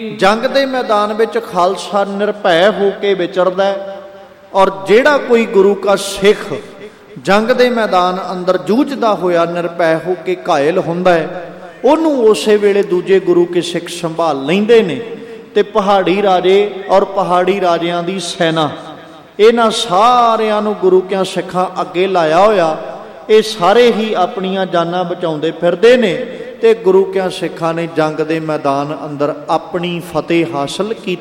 ਜੰਗ ਦੇ ਮੈਦਾਨ ਵਿੱਚ ਖਾਲਸਾ ਨਿਰਭੈ ਹੋ ਕੇ ਵਿਚਰਦਾ ਹੈ, ਔਰ ਜਿਹੜਾ ਕੋਈ ਗੁਰੂ ਕਾ ਸਿੱਖ ਜੰਗ ਦੇ ਮੈਦਾਨ ਅੰਦਰ ਜੂਝਦਾ ਹੋਇਆ ਨਿਰਭੈ ਹੋ ਕੇ ਘਾਇਲ ਹੁੰਦਾ ਹੈ, ਉਹਨੂੰ ਉਸੇ ਵੇਲੇ ਦੂਜੇ ਗੁਰੂ ਕੇ ਸਿੱਖ ਸੰਭਾਲ ਲੈਂਦੇ ਨੇ। ਤੇ ਪਹਾੜੀ ਰਾਜੇ ਔਰ ਪਹਾੜੀ ਰਾਜਿਆਂ ਦੀ ਸੈਨਾ, ਇਹਨਾਂ ਸਾਰਿਆਂ ਨੂੰ ਗੁਰੂ ਕਿਆਂ ਸਿੱਖਾਂ ਅੱਗੇ ਲਾਇਆ ਹੋਇਆ, ਇਹ ਸਾਰੇ ਹੀ ਆਪਣੀਆਂ ਜਾਨਾਂ ਬਚਾਉਂਦੇ ਫਿਰਦੇ ਨੇ। ਤੇ ਗੁਰੂ ਕਿਆਂ ਸਿੱਖਾਂ ਨੇ ਜੰਗ ਦੇ ਮੈਦਾਨ ਅੰਦਰ ਆਪਣੀ ਫਤਿਹ ਹਾਸਲ ਕੀਤੀ।